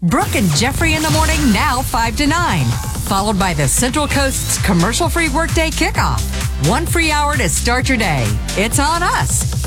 Brooke and Jeffrey in the morning, now 5 to 9. Followed by the Central Coast's commercial-free workday kickoff. One free hour to start your day. It's on us.